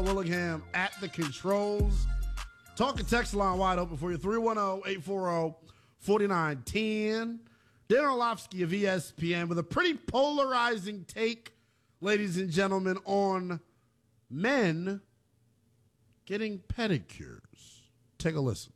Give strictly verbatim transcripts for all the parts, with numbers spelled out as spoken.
Willingham at the controls. Talking text line wide open for you. three one zero, eight four zero, four nine one zero. Dan Orlovsky of E S P N with a pretty polarizing take, ladies and gentlemen, on men getting pedicures. Take a listen.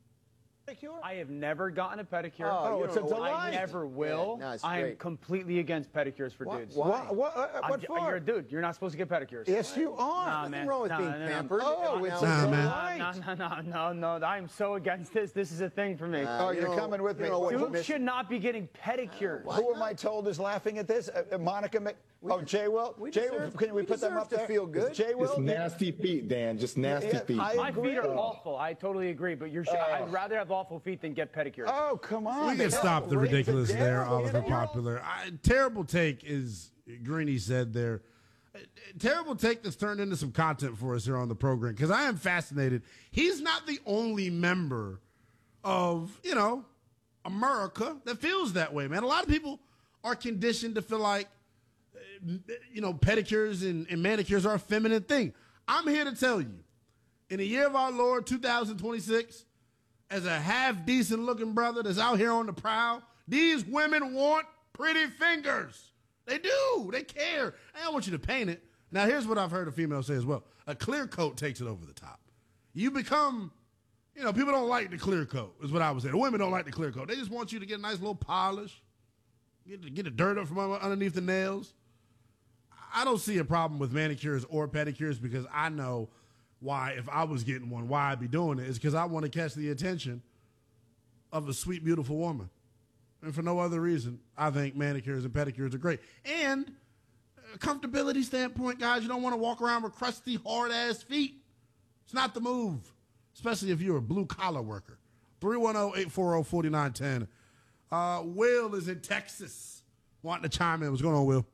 I have never gotten a pedicure. Oh, it's a delight. I never will. Yeah, no, it's I am great. completely against pedicures for Why- dudes. why? What, what, uh, I'm what j- for? You're a dude. You're not supposed to get pedicures. Yes, you are. Nah, Nothing man. wrong with No, being no, no. pampered. Oh, it's no, a Nah, man. delight. No, no, no, no, no. I'm so against this. This is a thing for me. Uh, Oh, you you're know- coming with you me. know what, Dudes Miss- should not be getting pedicures. Who am I told is laughing at this? Uh, uh, Monica Mc... Oh, Jay Will? we Jay deserve- Will, can we, we put them deserve up to there? feel good. Jay Will? Just nasty feet, Dan. Just nasty Yeah, feet. I My agree. feet are awful. I totally agree. But you're. Sh- I'd rather have awful feet than get pedicures. Oh, come on. We can stop the Raise ridiculous it there, down, Oliver you know? Popular. I, terrible take is, Greeny said there. Uh, Terrible take that's turned into some content for us here on the program because I am fascinated. He's not the only member of, you know, America that feels that way, man. A lot of people are conditioned to feel like, uh, you know, pedicures and, and manicures are a feminine thing. I'm here to tell you, in the year of our Lord, two thousand twenty-six, as a half-decent looking brother that's out here on the prowl, these women want pretty fingers. They do. They care. I don't want you to paint it. Now, here's what I've heard a female say as well. A clear coat takes it over the top. You become, you know, people don't like the clear coat, is what I would say. The women don't like the clear coat. They just want you to get a nice little polish, get the, get the dirt up from underneath the nails. I don't see a problem with manicures or pedicures because I know why, if I was getting one, why I'd be doing it is because I want to catch the attention of a sweet, beautiful woman. And for no other reason, I think manicures and pedicures are great. And a comfortability standpoint, guys, you don't want to walk around with crusty, hard-ass feet. It's not the move, especially if you're a blue-collar worker. three one zero, eight four zero, four nine one zero. Uh, Will is in Texas wanting to chime in. What's going on, Will?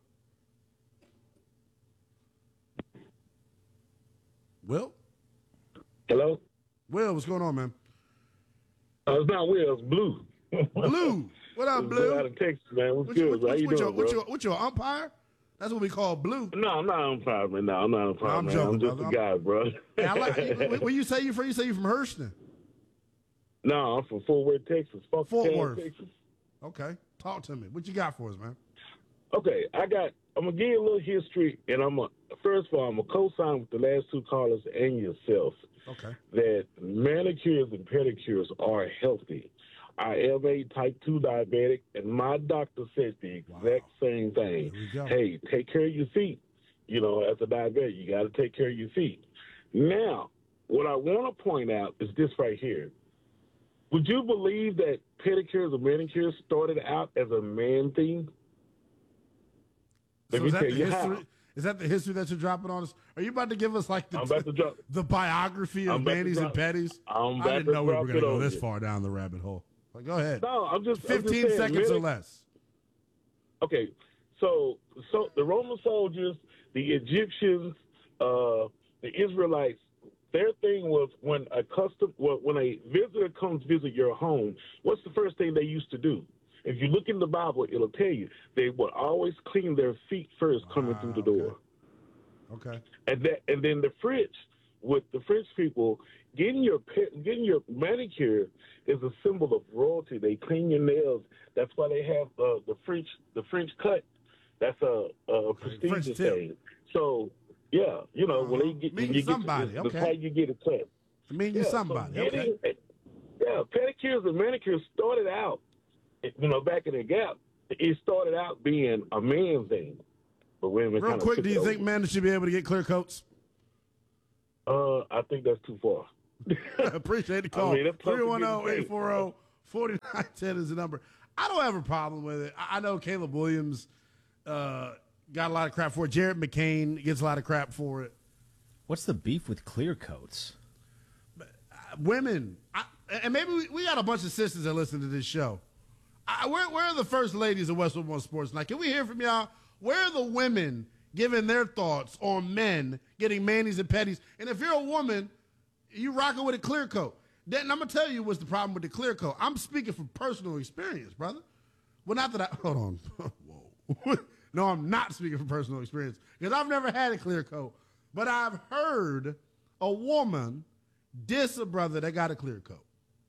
Will? Hello? Will, what's going on, man? Uh, it's not Will, it's Blue. Blue. What up, It's Blue? out of Texas, man. What's What good? you, what, How you what, doing, your, what, bro? your, what your umpire? That's what we call Blue. No, I'm not on fire, man. No, I'm not on fire, I'm man. joking, I'm just brother. a I'm- guy, bro. Hey, I like, where, where you say you from? You say you from Hurston? No, I'm from Fort Worth, Texas. Fuck Fort Town, Worth. Texas. Okay. Talk to me. What you got for us, man? Okay, I got. I'm gonna give you a little history, and I'm a, first of all, I'm gonna co-sign with the last two callers and yourself Okay. that manicures and pedicures are healthy. I am a type two diabetic, and my doctor said the exact same thing. There we go. Hey, take care of your feet. You know, as a diabetic, you got to take care of your feet. Now, what I want to point out is this right here. Would you believe that pedicures or manicures started out as a man thing? Let So me is that, tell the you history, how. is that the history that you're dropping on us? Are you about to give us like the, I'm about to drop. the biography of I'm about to Manny's and drop- Petties? I'm I about didn't to know we were drop going to it go on this you. far down the rabbit hole. But go ahead. No, I'm just I'm just fifteen saying, seconds or medic- less. Okay, so so the Roman soldiers, the Egyptians, uh, the Israelites, their thing was when a custom, well, when a visitor comes visit your home, what's the first thing they used to do? If you look in the Bible, it'll tell you they would always clean their feet first coming Wow, through the door, Okay. and that and then the French, with the French people, getting your pe- getting your manicure is a symbol of royalty. They clean your nails. That's why they have uh, the French the French cut. That's a, a prestigious French tip. thing. So yeah, you know when they get Mean when you somebody, get the, okay. that's how you get it cut. I mean, Yeah, you're so somebody. Okay. getting- Yeah, pedicures and manicures started out, you know, back in the gap. It started out being a man thing, but women Real kind quick, of do you think men should be able to get clear coats? Uh, I think that's too far. Appreciate the call. I mean, that's tough to three one zero, get eight four zero, four nine one zero is the number. I don't have a problem with it. I I know Caleb Williams uh, got a lot of crap for it. Jared McCain gets a lot of crap for it. What's the beef with clear coats? Women, I, and maybe we, we got a bunch of sisters that listen to this show. I, where, where are the first ladies of Westwood One Sports Night? Can we hear from y'all? Where are the women giving their thoughts on men getting manis and petties? And if you're a woman, you rocking with a clear coat. Then I'm going to tell you what's the problem with the clear coat. I'm speaking from personal experience, brother. Well, not that I, hold on. Whoa. No, I'm not speaking from personal experience because I've never had a clear coat. but I've heard a woman diss a brother that got a clear coat.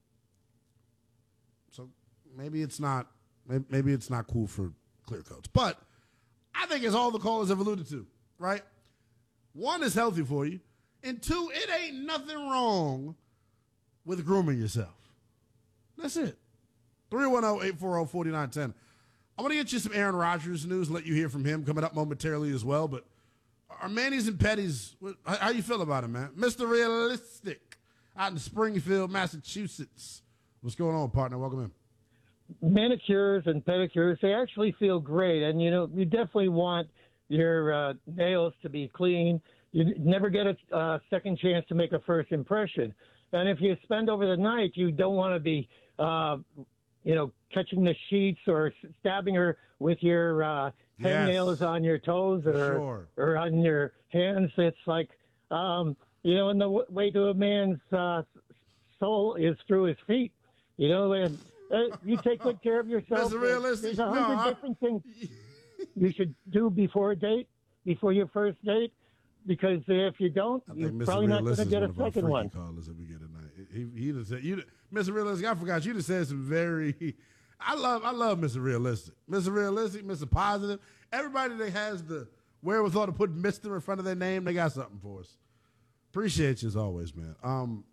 So maybe it's not maybe it's not cool for clear coats. But I think it's all the callers have alluded to, right? One, is healthy for you. And two, it ain't nothing wrong with grooming yourself. That's it. three one zero, eight four zero, four nine one zero. I want to get you some Aaron Rodgers news, let you hear from him coming up momentarily as well. But our Mannies and Petties, how, how you feel about him, man? Mister Realistic out in Springfield, Massachusetts. What's going on, partner? Welcome in. Manicures and pedicures, they actually feel great. And, you know, you definitely want your uh, nails to be clean. You never get a uh, second chance to make a first impression. And if you spend over the night, you don't want to be, uh, you know, catching the sheets or stabbing her with your uh, Yes. hangnails on your toes or Sure. or on your hands. It's like, um, you know, and the w- way to a man's uh, soul is through his feet. You know, and uh, you take good care of yourself. Mister Realistic, There's a hundred no, I- different things you should do before a date, before your first date, because if you don't, I you're think Mister probably not going Realistic to is get a one of our second freaky one. callers that we get tonight. He, he just said, you, Mister Realistic, I forgot, you just said some very, I love I love Mister Realistic. Mister Realistic, Mister Positive. Everybody that has the wherewithal to put Mister in front of their name, they got something for us. Appreciate you as always, man. Um,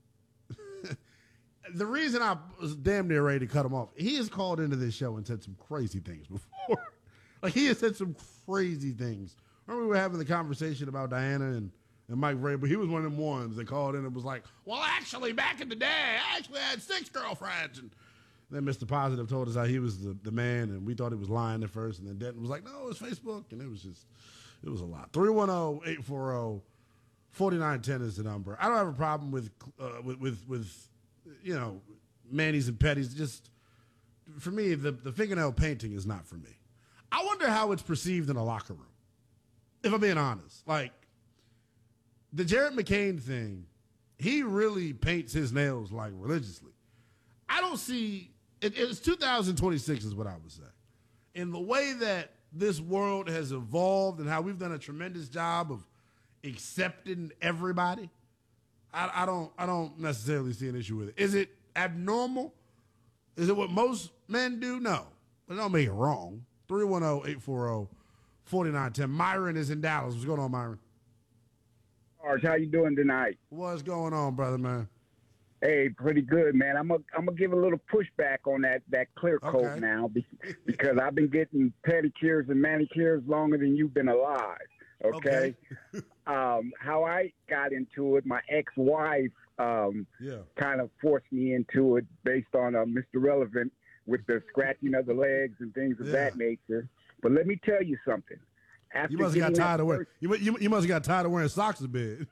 the reason I was damn near ready to cut him off, he has called into this show and said some crazy things before. Like, he has said some crazy things. Remember we were having the conversation about Diana and, and Mike Vrabel? He was one of them ones that called in and was like, well, actually, back in the day, I actually had six girlfriends. And then Mister Positive told us how he was the, the man, and we thought he was lying at first. And then Denton was like, no, it's Facebook. And it was just, it was a lot. three one zero, eight four zero, four nine one zero is the number. I don't have a problem with, uh, with, with, with, you know, Mannies and Petties. Just, for me, the, the fingernail painting is not for me. I wonder how it's perceived in a locker room, if I'm being honest. Like, the Jared McCain thing, he really paints his nails, like, religiously. I don't see, it, it's two thousand twenty-six is what I would say. In the way that this world has evolved and how we've done a tremendous job of accepting everybody, I, I don't I don't necessarily see an issue with it. Is it abnormal? Is it what most men do? No. But don't make it wrong. three one zero, eight four zero, four nine one zero. Myron is in Dallas. What's going on, Myron? Arch, how you doing tonight? What's going on, brother, man? Hey, pretty good, man. I'm gonna I'm gonna give a little pushback on that that clear coat Okay. now be- because I've been getting pedicures and manicures longer than you've been alive. Okay. um, how I got into it, my ex-wife um, Yeah. kind of forced me into it based on uh, Mister Relevant with the scratching of the legs and things of Yeah. that nature. But let me tell you something. After You must have got getting that tired of wearing. first- You, mu- you, you must have got tired of wearing socks in bed.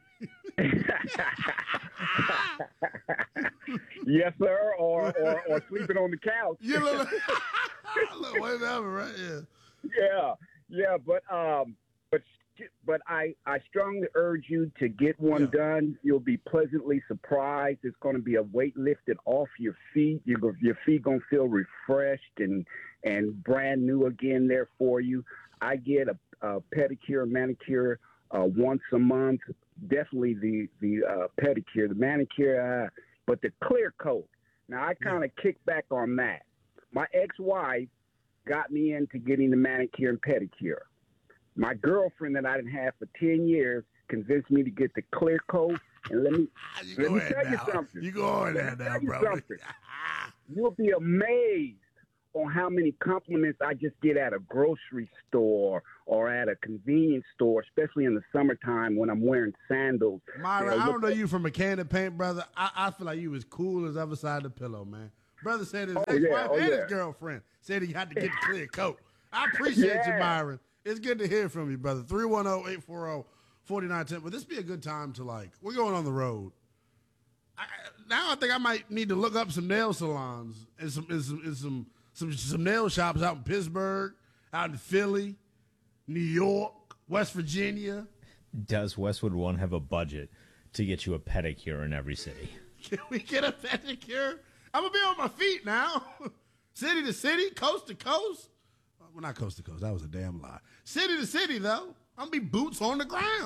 Yes, sir, or, or or sleeping on the couch. You look, look whatever, right? Yeah. Yeah, yeah, but um, but but I I strongly urge you to get one Yeah. done. You'll be pleasantly surprised. It's going to be a weight lifted off your feet. You go, your feet going to feel refreshed and and brand new again there for you. I get a, a pedicure, manicure uh, once a month. Definitely the the uh, pedicure, the manicure, uh, but the clear coat. Now I kind of kick back on that. My ex-wife got me into getting the manicure and pedicure. My girlfriend that I didn't have for ten years convinced me to get the clear coat. And let me You let go me ahead tell you now. something. You go on Let there me now, tell you brother. something. You'll be amazed on how many compliments I just get at a grocery store or at a convenience store, especially in the summertime when I'm wearing sandals. Myron, You know, I don't look know at- you from a can of paint, brother. I, I feel like you as cool as other side of the pillow, man. Brother said his Oh, ex-wife yeah, oh, and his yeah. girlfriend said he had to get the clear coat. I appreciate you, Yeah. Myron. It's good to hear from you, brother. three one zero, eight four zero, four nine one zero. Would this be a good time to, like, we're going on the road. I, now I think I might need to look up some nail salons and some and some, and some some some nail shops out in Pittsburgh, out in Philly, New York, West Virginia. Does Westwood One have a budget to get you a pedicure in every city? Can we get a pedicure? I'm gonna be on my feet now. City to city, coast to coast. Well, not coast to coast. That was a damn lie. City to city, though. I'm gonna be boots on the ground.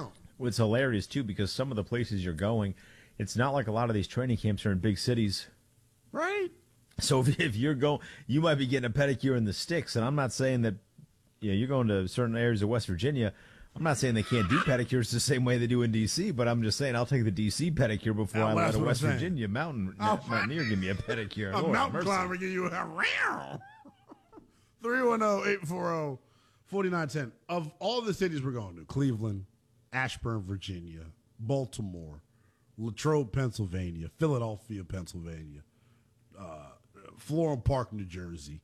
It's hilarious, too, because some of the places you're going, it's not like a lot of these training camps are in big cities. Right. So if, if you're going, you might be getting a pedicure in the sticks, and I'm not saying that, you know, you're going to certain areas of West Virginia. I'm not saying they can't do pedicures the same way they do in D C, but I'm just saying I'll take the D C pedicure before Yeah, I well, let a that's West what I'm Virginia mountain Oh, mountaineer give me a pedicure. A Lord have mountain mercy. climber give you a round. three one zero, eight four zero, four nine one zero. Of all the cities we're going to, Cleveland, Ashburn, Virginia, Baltimore, Latrobe, Pennsylvania, Philadelphia, Pennsylvania, uh, Florham Park, New Jersey.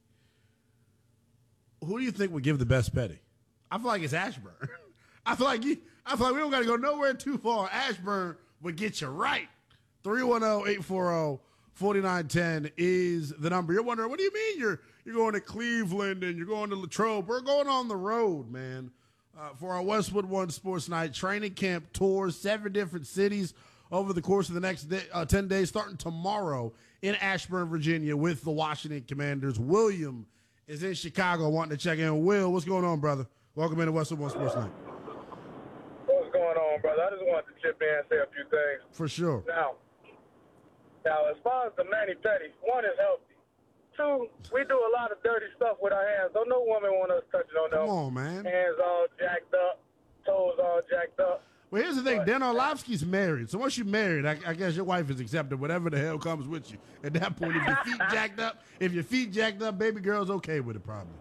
Who do you think would give the best petty? I feel like it's Ashburn. I feel like you, I feel like we don't got to go nowhere too far. Ashburn would get you right. three one zero, eight four zero, four nine one zero is the number. You're wondering, what do you mean you're you're going to Cleveland and you're going to Latrobe? We're going on the road, man, uh, for our Westwood One Sports Night training camp tours, seven different cities over the course of the next day, uh, ten days, starting tomorrow in Ashburn, Virginia, with the Washington Commanders. William is in Chicago wanting to check in. Will, what's going on, brother? Welcome into Westwood One Sports Night. What's going on, brother? I just wanted to chip in and say a few things. For sure. Now, now as far as the mani petty, one is healthy. Two, we do a lot of dirty stuff with our hands. Don't no woman want us touching on them. Come on, man. Hands all jacked up, toes all jacked up. Well, here's the thing. But- Dan Orlovsky's married. So once you're married, I, I guess your wife is accepted whatever the hell comes with you. At that point, if your feet jacked up, if your feet jacked up, baby girl's okay with it probably.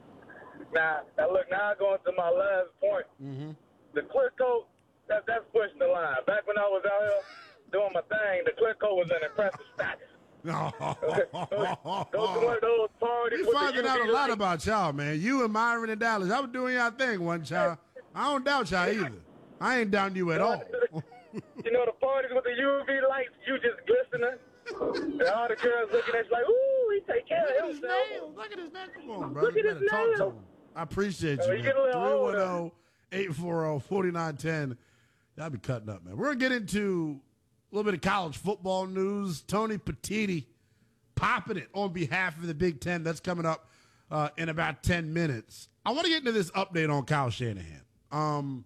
Now, now look, now going to my last point. Mm-hmm. The clear coat, that, that's pushing the line. Back when I was out here doing my thing, the clear coat was an impressive status. No. Those, those are one of those parties. We with the finding out a U V lot lights. about y'all, man. You and Myron and Dallas. I was doing y'all thing one child. I don't doubt y'all either. I ain't down you at all. You know, the parties with the U V lights, you just glistening. And all the girls looking at you like, ooh, he take care Look at of his himself. nails. Look at his nails. Come on, brother. Look at You his better talk to nails. him. I appreciate Oh, you, you man. get a little three one older. zero, eight four zero, four nine one zero. Y'all be cutting up, man. We're going to get into a little bit of college football news. Tony Petitti popping it on behalf of the Big Ten. That's coming up uh, in about ten minutes. I want to get into this update on Kyle Shanahan. Um,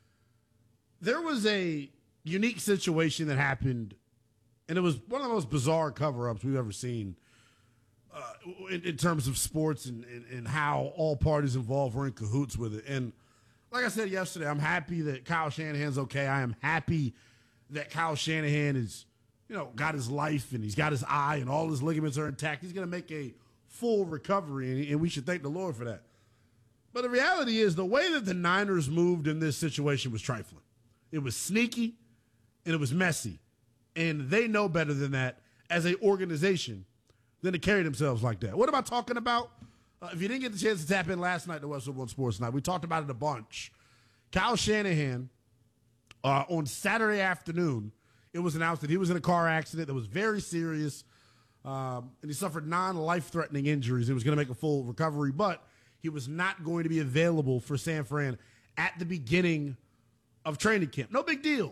there was a unique situation that happened, and it was one of the most bizarre cover-ups we've ever seen uh, in, in terms of sports and, and, and how all parties involved were in cahoots with it. And like I said yesterday, I'm happy that Kyle Shanahan's okay. I am happy that Kyle Shanahan is, you know, got his life and he's got his eye and all his ligaments are intact. He's going to make a full recovery, and, and we should thank the Lord for that. But the reality is the way that the Niners moved in this situation was trifling. It was sneaky, and it was messy. And they know better than that as an organization than to carry themselves like that. What am I talking about? Uh, if you didn't get the chance to tap in last night to Westwood One Sports Night, we talked about it a bunch. Kyle Shanahan, uh, on Saturday afternoon, it was announced that he was in a car accident that was very serious, um, and he suffered non-life-threatening injuries. He was going to make a full recovery, but he was not going to be available for San Fran at the beginning of training camp. No big deal.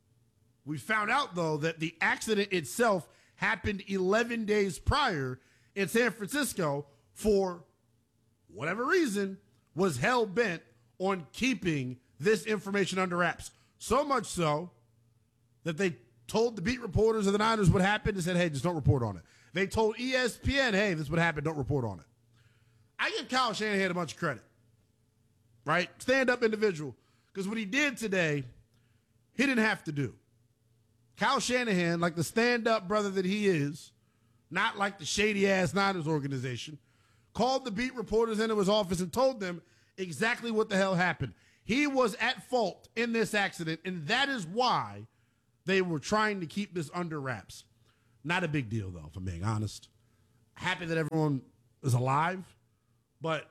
We found out, though, that the accident itself happened eleven days prior in San Francisco for whatever reason, was hell-bent on keeping this information under wraps. So much so that they told the beat reporters of the Niners what happened and said, hey, just don't report on it. They told E S P N, hey, this is what happened, don't report on it. I give Kyle Shanahan a bunch of credit, right? Stand-up individual. Because what he did today, he didn't have to do. Kyle Shanahan, like the stand-up brother that he is, not like the shady-ass Niners organization, called the beat reporters into his office and told them exactly what the hell happened. He was at fault in this accident, and that is why they were trying to keep this under wraps. Not a big deal, though, if I'm being honest. Happy that everyone is alive, but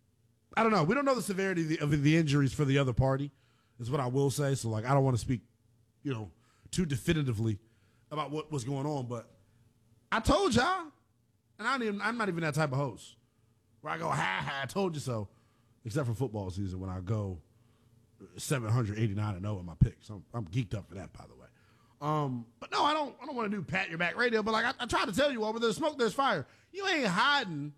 I don't know. We don't know the severity of the, of the injuries for the other party, is what I will say. So, like, I don't want to speak, you know, too definitively about what was going on, but I told y'all, and I don't even, I'm not even that type of host where I go, ha, ha, I told you so, except for football season when I go seven eighty-nine and oh in my picks. I'm, I'm geeked up for that, by the way. Um, but no, I don't I don't want to do pat your back radio, but like I, I try to tell you all, where there's smoke, there's fire. You ain't hiding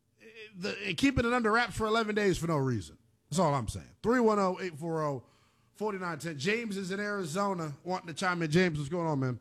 the, keeping it under wraps for eleven days for no reason. That's all I'm saying. three one zero, eight four zero, forty-nine ten. James is in Arizona wanting to chime in. James, what's going on, man?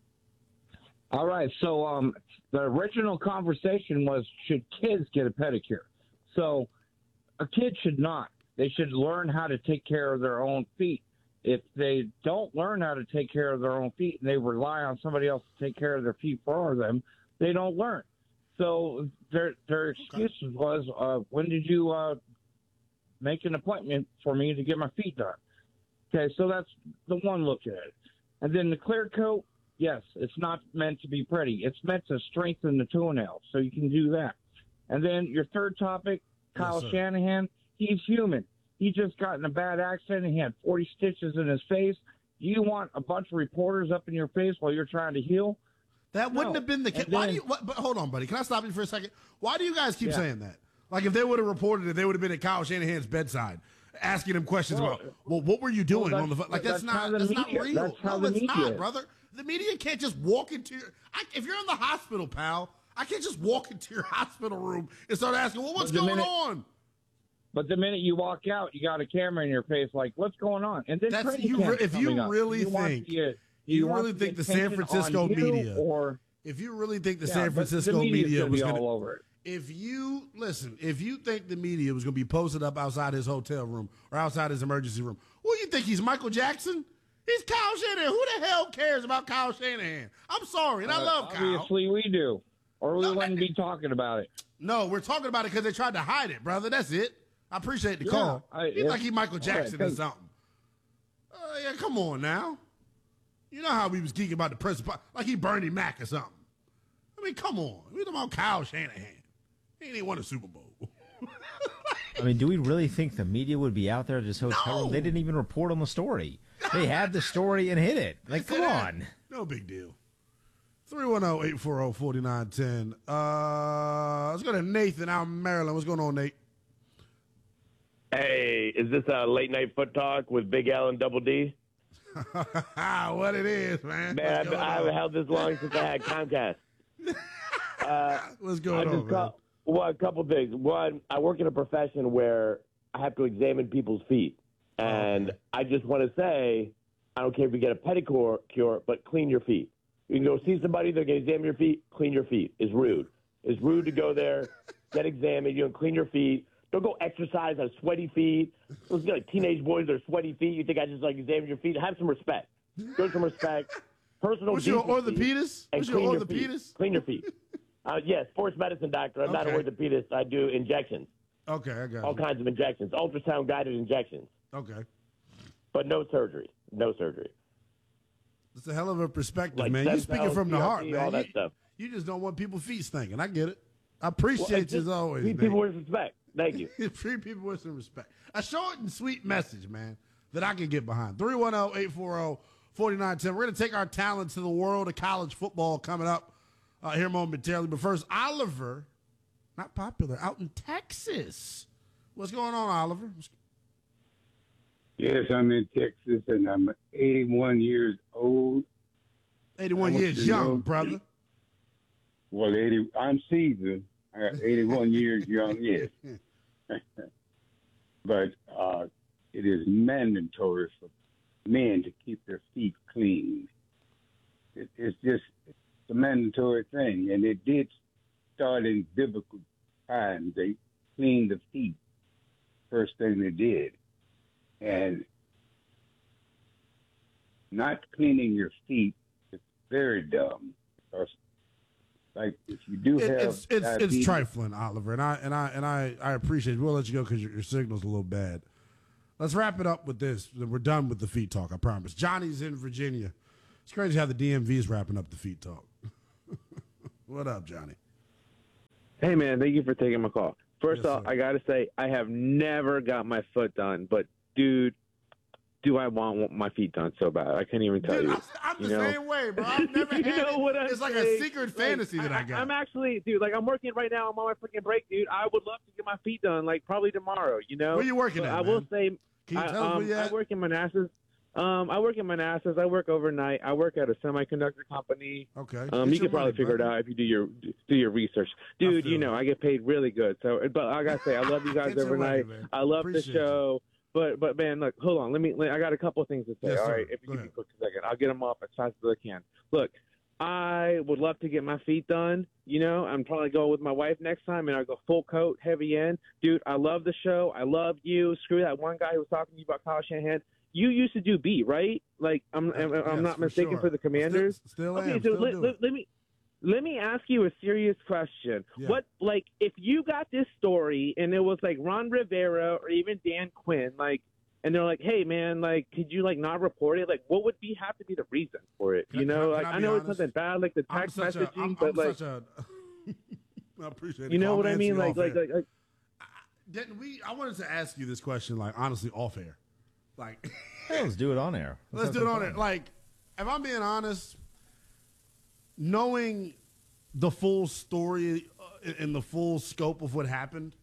All right. So um, the original conversation was, should kids get a pedicure? So a kid should not. They should learn how to take care of their own feet. If they don't learn how to take care of their own feet and they rely on somebody else to take care of their feet for them, they don't learn. So their their excuse okay. was, uh, when did you uh, make an appointment for me to get my feet done? Okay, so that's the one look at it. And then the clear coat, yes, it's not meant to be pretty. It's meant to strengthen the toenails, so you can do that. And then your third topic, Kyle yes, Shanahan, he's human. He just got in a bad accident. He had forty stitches in his face. You want a bunch of reporters up in your face while you're trying to heal? That wouldn't no. have been the case. Why do you? What, but hold on, buddy. Can I stop you for a second? Why do you guys keep yeah. saying that? Like if they would have reported it, they would have been at Kyle Shanahan's bedside, asking him questions well, about, well, what were you doing well, on the phone? Like that's, that's not that's media, not real. That's how no, the it's media not, is. brother. The media can't just walk into your. I, if you're in the hospital, pal, I can't just walk into your hospital room and start asking, well, what's going minute, on? But the minute you walk out, you got a camera in your face, like, what's going on? And then that's, you re, if you really you think you, you really think the San Francisco media or if you really think the yeah, San Francisco the media was going to all over it. If you listen, if you think the media was going to be posted up outside his hotel room or outside his emergency room, what do you think? He's Michael Jackson? He's Kyle Shanahan. Who the hell cares about Kyle Shanahan? I'm sorry, and uh, I love obviously Kyle. Obviously, we do, or we no, wouldn't be talking about it. No, we're talking about it because they tried to hide it, brother. That's it. I appreciate the yeah, call. I, He's yeah. like he Michael Jackson right, or something. Uh, yeah, come on now. You know how we was geeking about the president, like he Bernie Mac or something. I mean, come on. We're talking about Kyle Shanahan. He ain't even won a Super Bowl. I mean, do we really think the media would be out there at this hotel no. room? They didn't even report on the story. They had the story and hid it. Like, come on. No big deal. three one zero, eight four zero, four nine one zero. Uh, let's go to Nathan out in Maryland. What's going on, Nate? Hey, is this a late night foot talk with Big L and Double D? What it is, man. Man, I've, I haven't held this long since I had Comcast. Uh, What's going I on, just man? Call, well, a couple things. One, I work in a profession where I have to examine people's feet. And okay. I just want to say, I don't care if you get a pedicure, cure, but clean your feet. You can go see somebody, they're going to examine your feet, clean your feet. It's rude. It's rude to go there, get examined, you know, clean your feet. Don't go exercise on sweaty feet. Those like teenage boys that are sweaty feet. You think I just like examine your feet? Have some respect. Show some respect. Personal What's your decency, orthopedist? And What's your clean orthopedist? Your feet. Clean your feet. Uh, yes, sports medicine doctor. I'm okay. not an orthopedist. I do injections. Okay, I got All you. kinds of injections. Ultrasound guided injections. Okay. But no surgery. No surgery. It's a hell of a perspective, Like man. You speaking cells, from the P R P, heart, man. all that you, stuff. you just don't want people feet stinking. I get it. I appreciate Well, you just as always, treat man. people with respect. Thank you. Treat people with some respect. A short and sweet message, man, that I can get behind. three one zero, eight four zero, four nine one zero. We're going to take our talents to the world of college football coming up uh, here momentarily. But first, Oliver, not popular, out in Texas. What's going on, Oliver? Yes, I'm in Texas, and I'm eighty-one years old. eighty-one years young, know, brother. Well, eighty. I'm seasoned. I got eighty-one years young, yes. But uh, it is mandatory for men to keep their feet clean. It, it's just it's a mandatory thing, and it did start in biblical times. They cleaned the feet, first thing they did. And not cleaning your feet is very dumb. Because, like, if you do it, have it's it's, diabetes, it's trifling, Oliver, and I and I and I, I appreciate it. We'll let you go because your, your signal's a little bad. Let's wrap it up with this. We're done with the feet talk, I promise. Johnny's in Virginia. It's crazy how the D M V is wrapping up the feet talk. What up, Johnny? Hey, man, thank you for taking my call. First Yes, off, sir. I got to say, I have never got my foot done, but, dude, do I want my feet done so bad? I can't even tell Dude, you. I'm, I'm the you know? same way, bro. I've never had You know it. what I'm It's like saying? a secret Like, fantasy that I got. I'm actually, dude, like, I'm working right now. I'm on my freaking break, dude. I would love to get my feet done, like, probably tomorrow, you know? Where you working But at, I will man? say, Can you I, tell us um, where you I at? work in Manassas. Um, I work in Manassas. I work overnight. I work at a semiconductor company. Okay. Um, Get you your can probably money, figure brother. it out if you do your do your research, dude. feel You know, it. I get paid really good. So, but I gotta say, I love you guys Get your overnight. money, man. I love Appreciate the show. But but man, look, hold on. Let me. Let, I got a couple of things to say. Yes, all sir. right, if you Go give me ahead. a quick second, I'll get them off as fast as I can. Look, I would love to get my feet done. You know, I'm probably going with my wife next time, and I'll go full coat, heavy end. Dude, I love the show. I love you. Screw that one guy who was talking to you about Kyle Shanahan. You used to do beat, right? Like, I'm I'm, I'm Yes, not for mistaken sure. for the Commanders. Still, still okay, am. so Still let, do let, it. let me let me ask you a serious question. Yeah. What, like, if you got this story and it was like Ron Rivera or even Dan Quinn, like, and they're like, hey man, like, could you like not report it? Like, what would be have to be the reason for it? Can you I- know, can I- like can I I be know honest? it's something bad, like the I'm text such a, messaging, I'm, but I'm like, such a, I appreciate it. you know Carl. what I'm I mean? answering Like, off like, air. like, like, Didn't we? I wanted to ask you this question, like honestly, off air. Like, Hey, let's do it on air. let's have do it some on fun. it. Like, if I'm being honest, knowing the full story uh, and the full scope of what happened,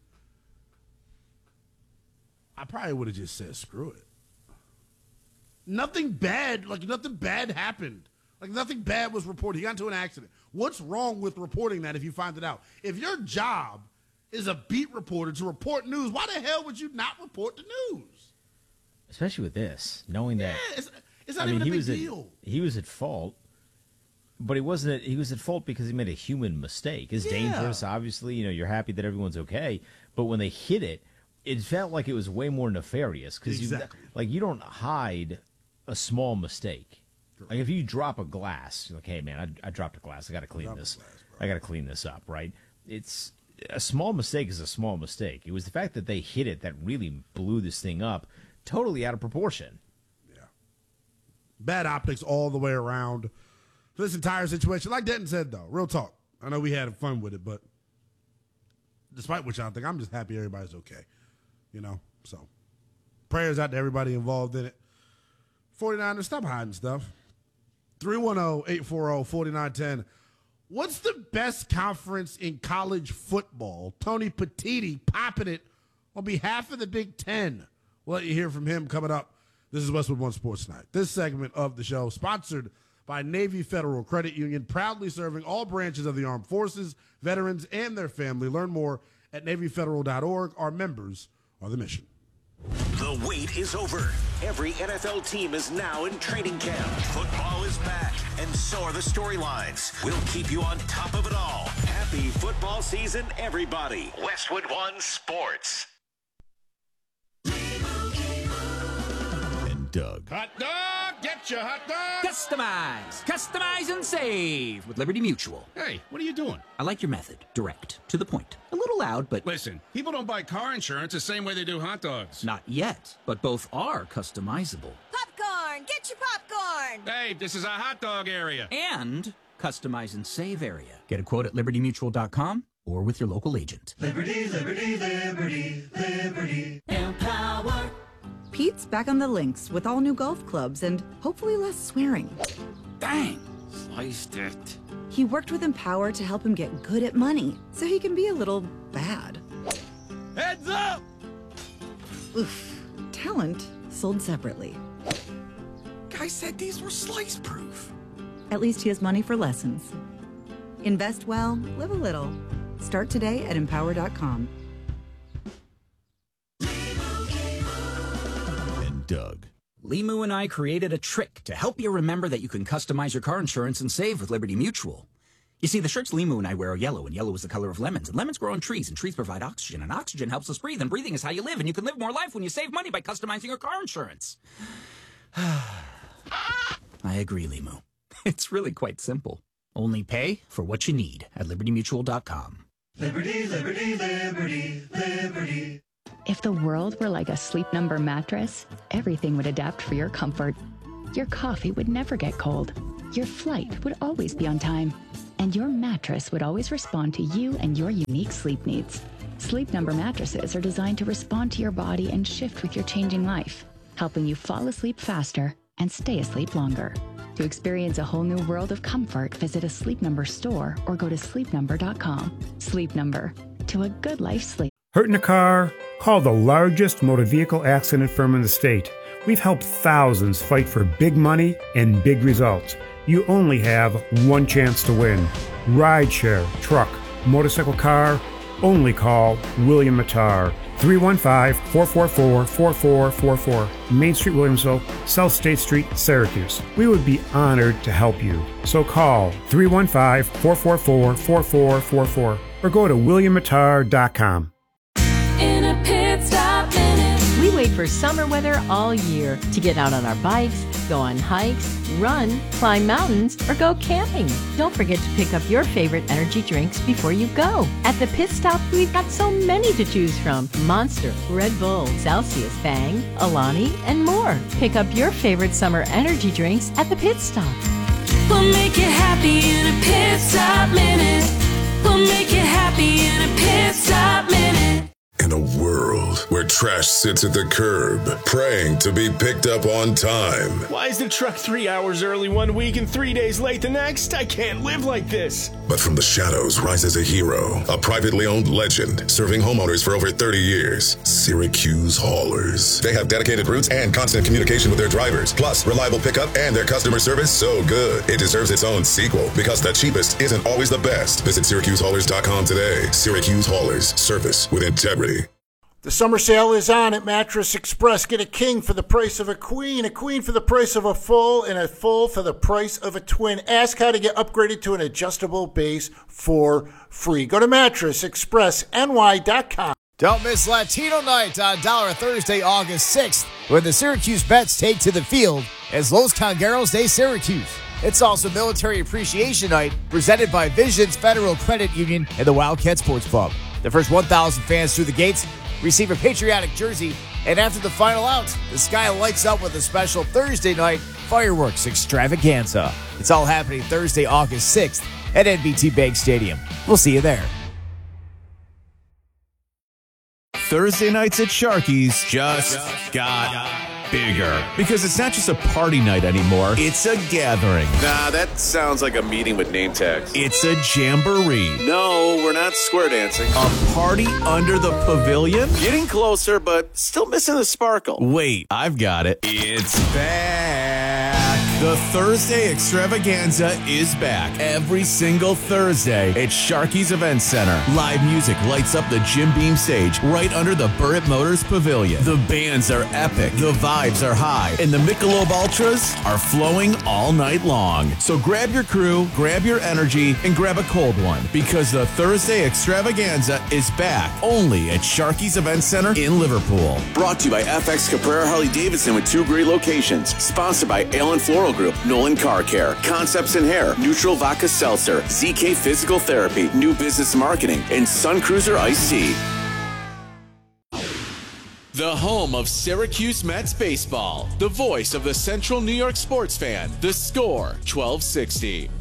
I probably would have just said, screw it. Nothing bad, like nothing bad happened. Like nothing bad was reported. He got into an accident. What's wrong with reporting that if you find it out? If your job is a beat reporter to report news, why the hell would you not report the news? Especially with this, knowing that. Yeah, it's, it's not I mean, even a he big was deal. At, he was at fault, but he wasn't. At, he was at fault because he made a human mistake. It's Yeah. dangerous, obviously. You know, you're happy that everyone's okay, but when they hit it, it felt like it was way more nefarious because Exactly. you, like, you don't hide a small mistake. Like if you drop a glass, you're like, hey man, I, I dropped a glass. I got to clean this. I got to clean this up, right? It's a small mistake is a small mistake. It was the fact that they hit it that really blew this thing up, totally out of proportion. Bad optics all the way around for this entire situation. Like Denton said, though, real talk. I know we had fun with it, but despite what y'all think, I'm just happy everybody's okay. You know? So, prayers out to everybody involved in it. forty-niners, stop hiding stuff. three one zero, eight four zero, four nine one zero. What's the best conference in college football? Tony Petitti popping it on behalf of the Big Ten. We'll let you hear from him coming up. This is Westwood One Sports Night. This segment of the show sponsored by Navy Federal Credit Union, proudly serving all branches of the armed forces, veterans, and their family. Learn more at navy federal dot org. Our members are the mission. The wait is over. Every N F L team is now in training camp. Football is back, and so are the storylines. We'll keep you on top of it all. Happy football season, everybody. Westwood One Sports. And Doug. Hot dog, get your hot dog. Customize, customize and save with Liberty Mutual. Hey, what are you doing? I like your method. Direct, to the point. A little loud, but... Listen, people don't buy car insurance the same way they do hot dogs. Not yet, but both are customizable. Popcorn! Get your popcorn! Hey, this is a hot dog area. And customize and save area. Get a quote at liberty mutual dot com or with your local agent. Liberty, liberty, liberty, liberty. Empower. Pete's back on the links with all new golf clubs and hopefully less swearing. Dang, sliced it. He worked with Empower to help him get good at money so he can be a little bad. Heads up! Oof. Talent sold separately. Guy said these were slice proof. At least he has money for lessons. Invest well, live a little. Start today at empower dot com. And Doug. Limu and I created a trick to help you remember that you can customize your car insurance and save with Liberty Mutual. You see, the shirts Limu and I wear are yellow, and yellow is the color of lemons, and lemons grow on trees, and trees provide oxygen, and oxygen helps us breathe, and breathing is how you live, and you can live more life when you save money by customizing your car insurance. I agree, Limu. It's really quite simple. Only pay for what you need at liberty mutual dot com. Liberty, liberty, liberty, liberty. If the world were like a Sleep Number mattress, everything would adapt for your comfort. Your coffee would never get cold. Your flight would always be on time. And your mattress would always respond to you and your unique sleep needs. Sleep Number mattresses are designed to respond to your body and shift with your changing life, helping you fall asleep faster and stay asleep longer. To experience a whole new world of comfort, visit a Sleep Number store or go to sleep number dot com. Sleep Number. To a good life sleep. Hurt in a car? Call the largest motor vehicle accident firm in the state. We've helped thousands fight for big money and big results. You only have one chance to win. Rideshare, truck, motorcycle car, only call William Mattar. three one five, four four four, four four four four. Main Street, Williamsville, South State Street, Syracuse. We would be honored to help you. So call three one five, four four four, four four four four or go to william matar dot com. In a pit stop minute. We wait for summer weather all year to get out on our bikes, go on hikes, run, climb mountains, or go camping. Don't forget to pick up your favorite energy drinks before you go. At the Pit Stop, we've got so many to choose from. Monster, Red Bull, Celsius, Bang, Alani, and more. Pick up your favorite summer energy drinks at the Pit Stop. We'll make you happy in a pit stop minute. We'll make you happy in a pit stop minute. In a world where trash sits at the curb, praying to be picked up on time. Why is the truck three hours early one week and three days late the next? I can't live like this. But from the shadows rises a hero, a privately owned legend, serving homeowners for over thirty years. Syracuse Haulers. They have dedicated routes and constant communication with their drivers, plus reliable pickup, and their customer service so good it deserves its own sequel, because the cheapest isn't always the best. Visit Syracuse Haulers dot com today. Syracuse Haulers. Service with integrity. The summer sale is on at Mattress Express. Get a king for the price of a queen, a queen for the price of a full, and a full for the price of a twin. Ask how to get upgraded to an adjustable base for free. Go to mattress express n y dot com. Don't miss Latino Night on Dollar Thursday, August sixth, when the Syracuse Bets take to the field as Los Congueros de Syracuse. It's also Military Appreciation Night, presented by Visions Federal Credit Union and the Wildcat Sports Club. The first one thousand fans through the gates receive a patriotic jersey, and after the final out, the sky lights up with a special Thursday night fireworks extravaganza. It's all happening Thursday, August sixth at N B T Bank Stadium. We'll see you there. Thursday nights at Sharky's just got bigger. Because it's not just a party night anymore, it's a gathering. Nah, that sounds like a meeting with name tags. It's a jamboree. No, we're not square dancing. A party under the pavilion? Getting closer, but still missing the sparkle. Wait, I've got it. It's back. The Thursday extravaganza is back every single Thursday at Sharky's Event Center. Live music lights up the Jim Beam stage right under the Burritt Motors Pavilion. The bands are epic, the vibes are high, and the Michelob Ultras are flowing all night long. So grab your crew, grab your energy, and grab a cold one, because the Thursday extravaganza is back only at Sharky's Event Center in Liverpool. Brought to you by F X Caprera Harley Davidson with two great locations. Sponsored by Allen Floral Group, Nolan Car Care, Concepts in Hair, Neutral Vodka Seltzer, Z K Physical Therapy, New Business Marketing, and Sun Cruiser Iced Tea. The home of Syracuse Mets baseball. The voice of the Central New York sports fan. The Score, twelve sixty.